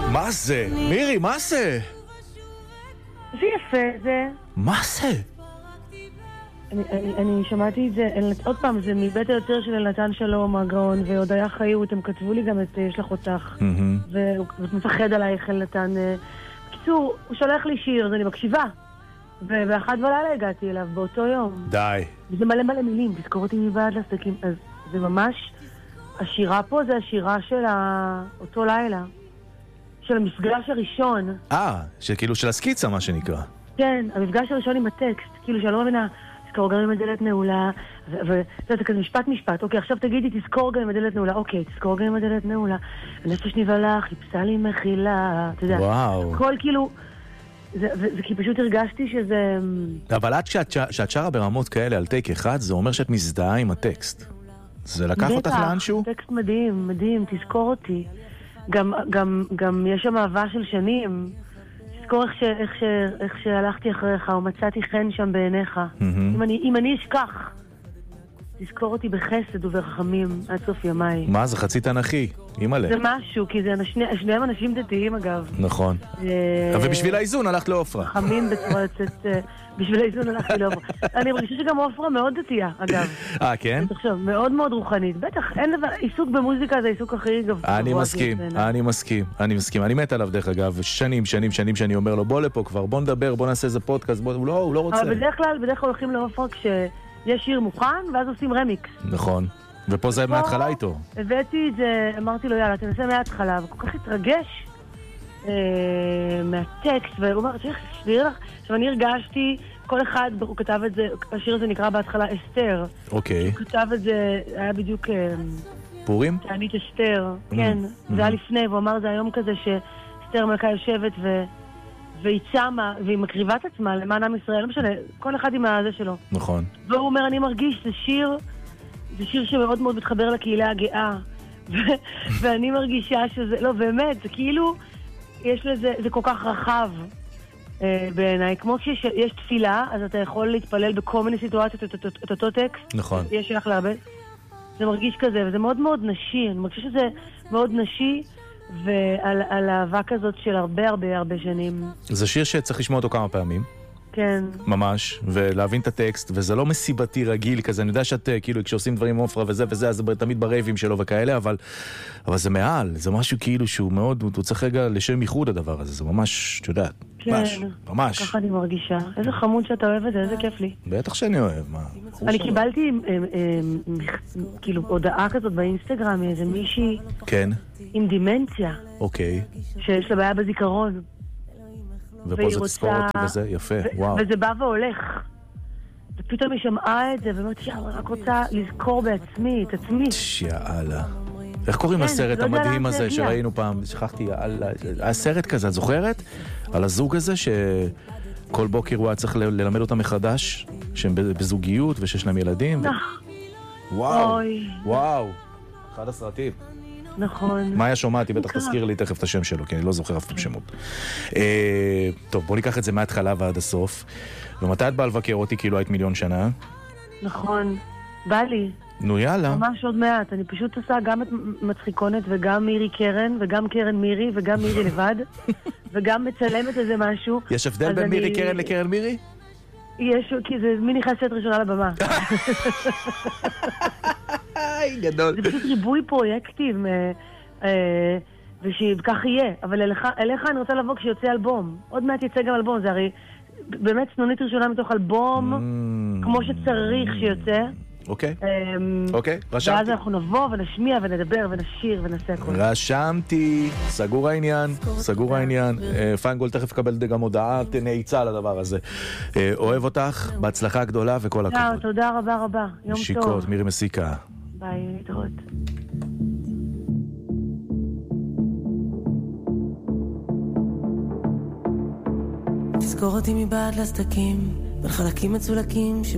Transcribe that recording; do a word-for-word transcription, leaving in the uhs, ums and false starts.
מה זה? מירי, מה זה? זה יפה, זה. מה זה? אני, אני, אני שמעתי את זה, עוד פעם, זה מבית היוצר של נתן שלום, הגאון, ועוד היה חיות, הם כתבו לי גם את יש לך אותך, והוא מפחד עלייך, נתן. בקיצור, הוא שולח לי שיר, אז אני מקשיבה, ובאחת בלילה הגעתי אליו, באותו יום. די. וזה מלא מלא מילים, תזכור אותי מבעד לעסקים, אז זה ממש, השירה פה זה השירה של אותו לילה, של המפגש הראשון. אה, שכאילו של הסקיצה, מה שנקרא. כן, המפגש הראשון עם הטקסט, כאילו שאני לא מבינה, תזכור גם עם הדלת נעולה, וזה כזה משפט משפט, אוקיי, עכשיו תגידי, תזכור גם עם הדלת נעולה, אוקיי, תזכור גם עם הדלת נעולה, הנפש נבלה, חיפשה לי מחילה, אתה יודע, וואו. הכל כאילו, זה, זה, זה כי פשוט הרגשתי שזה... אבל עד שאת, שאת שרה ברמות כאלה על טייק אחד, זה אומר שאת מזדהה עם הטקסט. זה לקח אותך לאנשהו? טקסט מדהים, מדהים, תזכור אותי. גם, גם, גם יש שם אהבה של שנים, תזכור איך, ש, איך, ש, איך שהלכתי אחריך, או מצאתי חן שם בעיניך. Mm-hmm. אם, אני, אם אני אשכח, תזכור אותי בחסד וברחמים עד סוף ימיי. מה, זה חצי תנכי, אימא'לה. זה משהו, כי זה שני, שניהם אנשים דתיים אגב. נכון. ובשביל האיזון הלכת לאופרה. חמים בצורה יוצאת, בשביל האיזון הלכתי לאופרה. אני מרגישה שגם אופרה מאוד דתייה, אגב. אה, כן? תחשוב, מאוד מאוד רוחנית. בטח, אין דבר, עיסוק במוזיקה זה עיסוק הכי גבוה. אני מסכים, אני מסכים, אני מסכים. אני מת עליו דרך אגב, שנים, שנים, שנים שאני אומר לו, בוא לפה כבר, בוא נדבר, בוא נעשה איזה פודקאסט, הוא לא, הוא לא רוצה. אבל בדרך כלל, בדרך כלל הולכים לאופרה כשיש שיר מוכן, ואז עושים רמיקס. נכון. ופה זה מההתחלה איתו. הבאתי את זה, אמרתי לו, יאללה, תנסה מההתחלה, וכל כך התרגש מהטקסט, והוא אומר, צריך להסביר לך. עכשיו, אני הרגשתי, כל אחד, הוא כתב את זה, השיר הזה נקרא בהתחלה אסתר. אוקיי. הוא כתב את זה, היה בדיוק... פורים? תענית אסתר, כן. זה היה לפני, והוא אמר, זה היום כזה שאסתר מלכה יושבת ו... והיא צמה, והיא מקריבה את עצמה למען עם ישראל, לא משנה, כל אחד עם הזה שלו. נכון. והוא אומר, אני מרגיש, זה שיר, זה שיר שמאוד מאוד מתחבר לקהילה הגאה. ואני מרגישה שזה, לא, באמת, זה כאילו, יש לזה, זה כל כך רחב בעיניי. כמו כשיש תפילה, אז אתה יכול להתפלל בכל מיני סיטואציות את אותו טקסט. נכון. יש שלך להרבה. זה מרגיש כזה, וזה מאוד מאוד נשי. אני מרגישה שזה מאוד נשי, ועל אהבה כזאת של הרבה הרבה הרבה שנים. זה שיר שצריך לשמוע אותו כמה פעמים. כן. ממש, ולהבין את הטקסט, וזה לא מסיבתי רגיל כזה, אני יודע שאת, כאילו, כשעושים דברים עם אופרה וזה וזה, אז זה תמיד ברייבים שלו וכאלה, אבל, אבל זה מעל, זה משהו כאילו שהוא מאוד, הוא צריך רגע לשם ייחוד הדבר הזה, זה ממש, את יודעת, כן, ממש, ממש. ככה אני מרגישה. איזה חמוד שאתה אוהב את זה, איזה כיף לי. בטח שאני אוהב, מה? אני קיבלתי, כאילו, הודעה כזאת באינסטגרם, איזה מישהי, כן. עם דימנציה. אוקיי. שיש לה בעיה בזיכרון. ופה זה תזכור אותי וזה, יפה, וואו. וזה בא והולך. ופתאום היא שמעה את זה, ואומרת, יאללה, רק רוצה לזכור בעצמי, את עצמי. יאללה. איך קוראים לסרט המדהים הזה שראינו פעם? שכחתי, הסרט כזה, את זוכרת? על הזוג הזה שכל בוקר הוא היה צריך ללמד אותם מחדש, שהם בזוגיות ושיש להם ילדים. וואו, וואו. אחד הסרטים. נכון. מאיה שומעתי, בטח תזכיר לי תכף את השם שלו, כי אני לא זוכר אף פעם שמות. טוב, בוא ניקח את זה מההתחלה ועד הסוף. ומתי את באה לבקר אותי כאילו היית מיליון שנה? נכון, בא לי. נו יאללה. ממש עוד מעט, אני פשוט עושה גם את מצחיקונת וגם מירי קרן, וגם קרן מירי, וגם מירי לבד, וגם מצלמת איזה משהו. יש הבדל בין מירי קרן לקרן מירי? יש, כי זה מי נכנסת ראשונה לבמה. גדול. זה פשוט ריבוי פרויקטים, ושכך יהיה. אבל אליך אני רוצה לבוא כשיוצא אלבום. עוד מעט יצא גם אלבום, זה הרי באמת סנונית ראשונה מתוך אלבום, כמו שצריך שיוצא. אוקיי, אוקיי, רשמתי. ואז אנחנו נבוא ונשמיע ונדבר ונשיר ונעשה הכל. רשמתי, סגור העניין, סגור העניין. פיינגול תכף קבל גם הודעה, נעיצה על הדבר הזה. אוהב אותך, בהצלחה גדולה וכל הכבוד. תודה רבה רבה, יום טוב. שיקות, מירי מסיקה. ביי, להתראות. תזכור אותי מבעד לסדקים, בין חלקים מצולקים